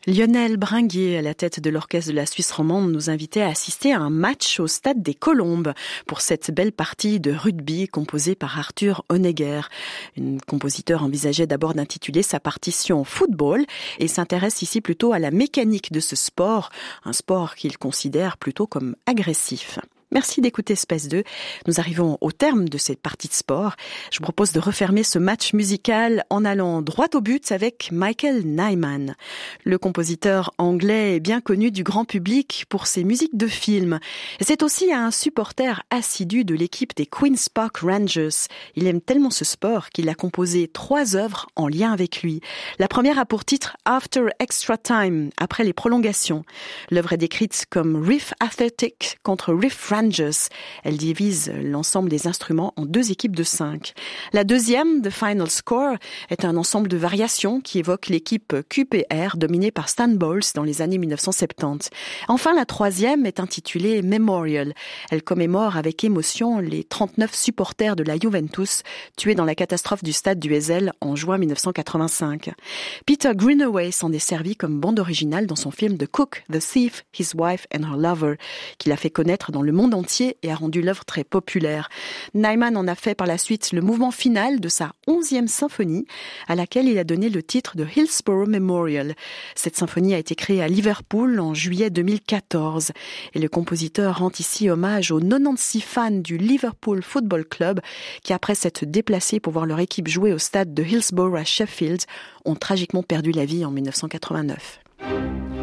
Lionel Bringuier, à la tête de l'orchestre de la Suisse romande, nous invitait à assister à un match au stade des Colombes pour cette belle partie de rugby composée par Arthur Honegger. Un compositeur envisageait d'abord d'intituler sa partition Football et s'intéresse ici plutôt à la mécanique de ce sport, un sport qu'il considère plutôt comme agressif. Merci d'écouter Space 2. Nous arrivons au terme de cette partie de sport. Je vous propose de refermer ce match musical en allant droit au but avec Michael Nyman. Le compositeur anglais est bien connu du grand public pour ses musiques de films. C'est aussi un supporter assidu de l'équipe des Queen's Park Rangers. Il aime tellement ce sport qu'il a composé 3 œuvres en lien avec lui. La première a pour titre After Extra Time, après les prolongations. L'œuvre est décrite comme Riff Athletic contre Riff Rangers. Elle divise l'ensemble des instruments en 2 équipes de 5. La deuxième, The Final Score, est un ensemble de variations qui évoque l'équipe QPR dominée par Stan Bowles dans les années 1970. Enfin, la troisième est intitulée Memorial. Elle commémore avec émotion les 39 supporters de la Juventus tués dans la catastrophe du stade du Heysel en juin 1985. Peter Greenaway s'en est servi comme bande originale dans son film The Cook, The Thief, His Wife and Her Lover, qu'il a fait connaître dans le monde entier et a rendu l'œuvre très populaire. Nyman en a fait par la suite le mouvement final de sa 11e symphonie, à laquelle il a donné le titre de Hillsborough Memorial. Cette symphonie a été créée à Liverpool en juillet 2014 et le compositeur rend ici hommage aux 96 fans du Liverpool Football Club qui, après s'être déplacés pour voir leur équipe jouer au stade de Hillsborough à Sheffield, ont tragiquement perdu la vie en 1989.